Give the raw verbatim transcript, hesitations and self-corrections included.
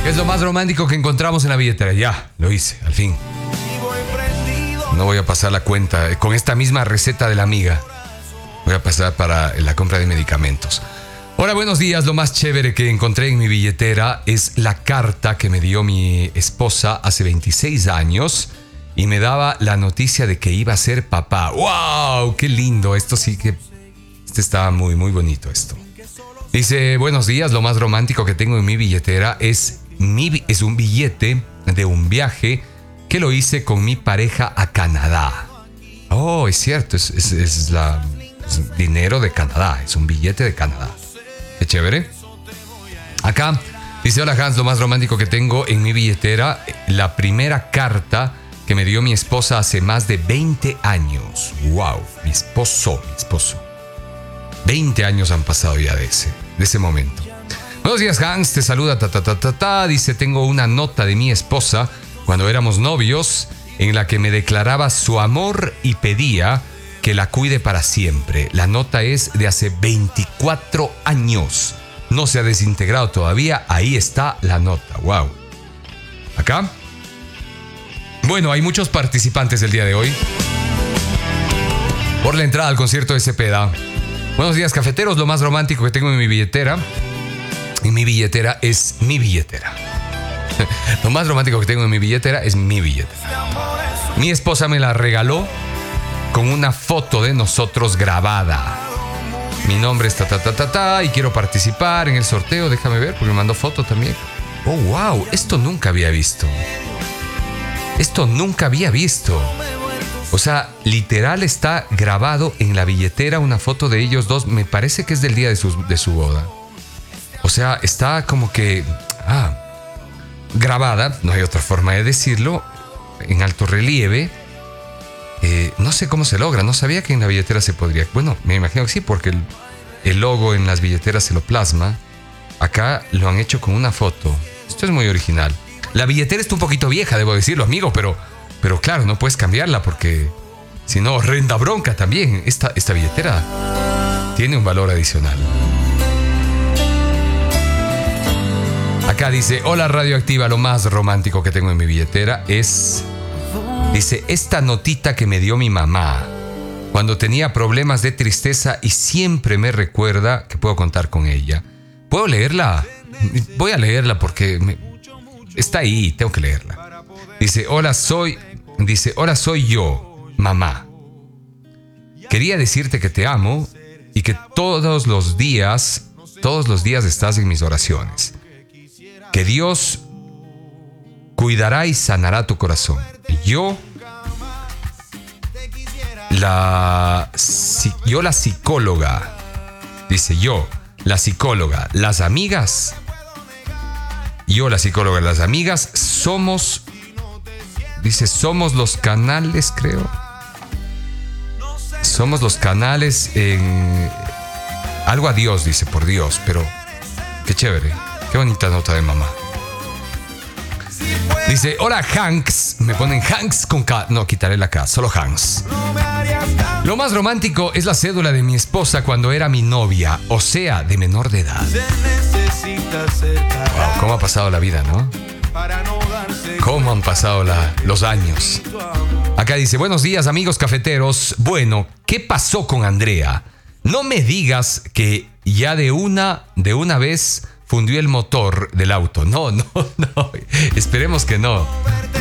¿Qué es lo más romántico que encontramos en la billetera? Ya, lo hice, al fin. No voy a pasar la cuenta con esta misma receta de la amiga. Voy a pasar para la compra de medicamentos. Hola, buenos días. Lo más chévere que encontré en mi billetera es la carta que me dio mi esposa hace veintiséis años y me daba la noticia de que iba a ser papá. ¡Wow! ¡Qué lindo! Esto sí que... Este está muy, muy bonito esto. Dice, buenos días. Lo más romántico que tengo en mi billetera es, mi, es un billete de un viaje que lo hice con mi pareja a Canadá. Oh, es cierto. Es, es, es, la, es dinero de Canadá. Es un billete de Canadá. Qué chévere. Acá dice, hola Hans, lo más romántico que tengo en mi billetera, la primera carta que me dio mi esposa hace más de veinte años. Wow, mi esposo, mi esposo. veinte años han pasado ya de ese, de ese momento. Buenos días Hans, te saluda ta ta ta ta ta. Dice, tengo una nota de mi esposa cuando éramos novios en la que me declaraba su amor y pedía que la cuide para siempre. La nota es de hace veinticuatro años. No se ha desintegrado todavía. Ahí está la nota. Wow. Acá. Bueno, hay muchos participantes el día de hoy por la entrada al concierto de Cepeda. Buenos días, cafeteros. Lo más romántico que tengo en mi billetera, en mi billetera es mi billetera. Lo más romántico que tengo en mi billetera es mi billetera. Mi esposa me la regaló con una foto de nosotros grabada. Mi nombre es ta ta ta ta ta y quiero participar en el sorteo. Déjame ver porque me mandó foto también. Oh, wow, esto nunca había visto. Esto nunca había visto. O sea, literal está grabado en la billetera una foto de ellos dos. Me parece que es del día de su, de su boda. O sea, está como que... Ah, grabada, no hay otra forma de decirlo, en alto relieve. Eh, no sé cómo se logra. No sabía que en la billetera se podría... Bueno, me imagino que sí, porque el, el logo en las billeteras se lo plasma. Acá lo han hecho con una foto. Esto es muy original. La billetera está un poquito vieja, debo decirlo, amigo, pero, pero claro, no puedes cambiarla porque si no, renda bronca también. Esta, esta billetera tiene un valor adicional. Acá dice, hola Radioactiva, lo más romántico que tengo en mi billetera es... Dice, esta notita que me dio mi mamá cuando tenía problemas de tristeza y siempre me recuerda que puedo contar con ella. ¿Puedo leerla? Voy a leerla porque... Me, está ahí, tengo que leerla. Dice, hola soy, dice, hola soy yo, mamá. Quería decirte que te amo y que todos los días, todos los días estás en mis oraciones. Que Dios cuidará y sanará tu corazón. Yo, la, yo la psicóloga, dice yo, la psicóloga, las amigas... Yo, la psicóloga, las amigas, somos, dice, somos los canales, creo. Somos los canales en... Algo a Dios, dice, por Dios, pero qué chévere, qué bonita nota de mamá. Dice, hola Hanks, me ponen Hanks con K, no, quitaré la K, solo Hanks. Lo más romántico es la cédula de mi esposa cuando era mi novia, o sea, de menor de edad. Wow, cómo ha pasado la vida, ¿no? Cómo han pasado la, los años. Acá dice, buenos días amigos cafeteros. Bueno, ¿qué pasó con Andrea? No me digas que ya de una, de una vez fundió el motor del auto. No, no, no. Esperemos que no.